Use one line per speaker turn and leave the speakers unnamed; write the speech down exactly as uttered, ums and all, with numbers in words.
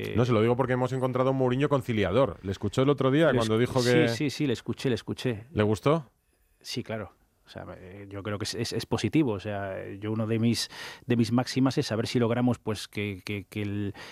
Eh,
no, se lo digo porque hemos encontrado un Mourinho conciliador. ¿Le escuchó el otro día cuando dijo que...?
Sí, sí, sí, le escuché, le escuché.
¿Le gustó?
Sí, claro. O sea, yo creo que es, es, es positivo. O sea, yo uno de mis de mis máximas es saber si logramos pues que, que, que, el,